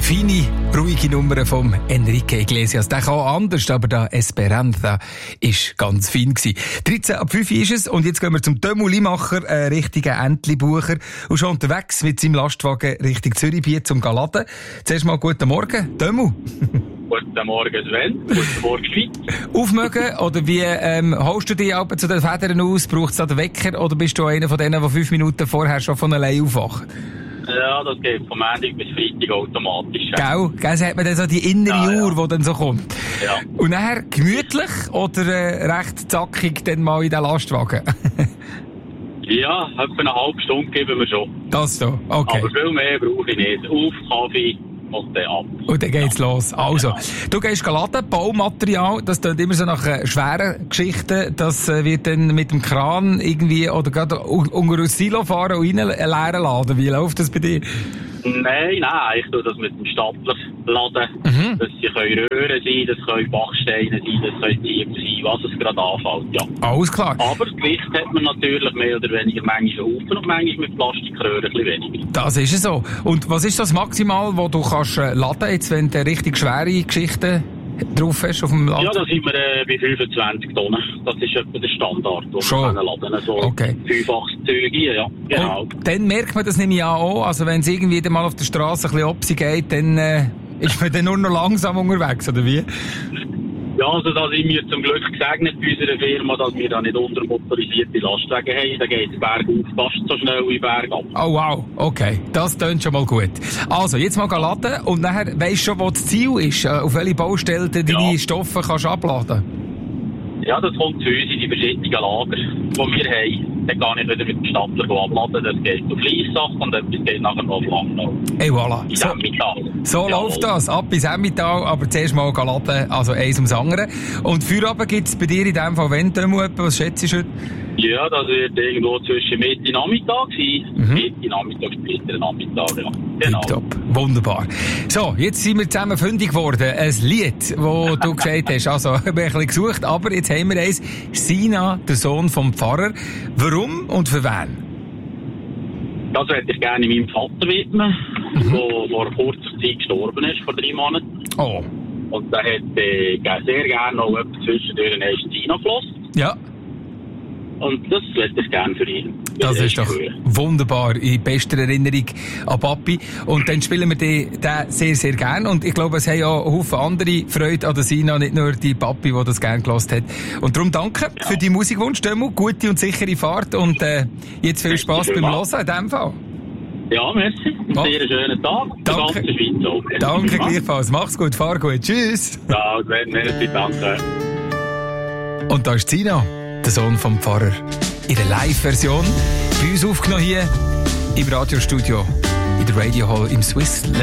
feine, ruhige Nummer vom Enrique Iglesias. Der kann anders, aber der Esperanza ist ganz fein gewesen. 13 ab 5 ist es und jetzt gehen wir zum Dömu Limacher, richtigen Entli-Bucher, und schon unterwegs mit seinem Lastwagen Richtung Zürichbiet zum Galaden. Zuerst mal guten Morgen, Dömu. Guten Morgen, Sven. Guten Morgen, Schweiz. Aufmögen, oder wie holst du dich ab zu den Federn aus? Braucht es da den Wecker, oder bist du einer von denen, der 5 Minuten vorher schon von allein aufwacht? Ja, das geht von Montag bis Freitag automatisch. Gell? Gell, so hat man dann so die innere Uhr, die dann so kommt. Ja. Und nachher gemütlich oder recht zackig dann mal in den Lastwagen? Ja, etwa eine halbe Stunde geben wir schon. Das so, okay. Aber viel mehr brauche ich nicht. Auf, Kaffee und dann ab. Und dann geht's los. Also, du gehst laden, Baumaterial, das klingt immer so nach schweren Geschichten. Das wird dann mit dem Kran irgendwie, oder gerade unter ein Silo fahren und rein leeren laden. Wie läuft das bei dir? Nein, ich tue das mit dem Stapler laden. Das können Röhren sein, das können Bachsteine sein, das können Ziegel sein, was es gerade anfällt, ja. Alles klar. Aber das Gewicht hat man natürlich mehr oder weniger manchmal Haufen und manchmal mit Plastikröhren ein bisschen weniger. Das ist es so. Und was ist das Maximal, wo du kannst laden, jetzt, wenn du richtig schwere Geschichten drauf hast auf dem Laden? Ja, da sind wir bei 25 Tonnen. Das ist etwa der Standard, wo wir laden. So okay. 5-8 Züge, ja. Genau. Und dann merkt man das nämlich auch. Also wenn es irgendwie mal auf der Straße ein bisschen obsi geht, dann ist man dann nur noch langsam unterwegs, oder wie? Ja, also da sind wir zum Glück gesegnet bei unserer Firma, dass wir da nicht untermotorisierte Lastwagen haben. Da geht es bergauf fast so schnell wie bergab. Oh wow, okay. Das tönt schon mal gut. Also, jetzt mal laden und nachher weisst du schon, wo das Ziel ist, auf welche Baustelle du deine Stoffe kannst abladen. Ja, das kommt zu uns in die verschiedenen Lager, die wir haben. Dann kann ich wieder mit dem Stapler abladen. Das geht auf Liessach und etwas geht nachher noch auf Langnau. Hey, voilà. In Emmental. So läuft das. Ab bis Emmental, aber zuerst mal laden, also eins ums andere. Und Feierabend gibt es bei dir in dem Fall, wenn du was schätzt du heute? Ja, das wird irgendwo zwischen Mitte Nachmittag sein. Mitte Nachmittag, später Nachmittag, ja. Genau. Top. Wunderbar. So, jetzt sind wir zusammen fündig geworden. Ein Lied, das du gesagt hast. Also, ich habe ein bisschen gesucht, aber jetzt haben wir eins. Sina, der Sohn vom Pfarrer. Warum und für wen? Das hätte ich gerne meinem Vater widmen, der vor kurzer Zeit gestorben ist, vor 3 Monaten. Oh. Und der hätte sehr gerne noch etwas zwischendurch eine Sina geflossen. Ja. Und das hätte ich gerne für ihn. Das ist doch wunderbar, in bester Erinnerung an Papi. Und dann spielen wir den sehr, sehr gern. Und ich glaube, es haben ja auch Haufen andere Freude an der Sina, nicht nur die Papi, die das gern gehört hat. Und darum danke für die Musikwunsch, Dömu. Gute und sichere Fahrt. Und jetzt viel Spass beim Hören in dem Fall. Ja, merci. Einen sehr schönen Tag. Danke. Danke gleichfalls. Mach's gut, fahr gut. Tschüss. Ja, merci, danke. Und da ist Sina, der Sohn vom Pfarrer, in der Live-Version bei uns aufgenommen hier im Radiostudio in der Radio Hall im Swiss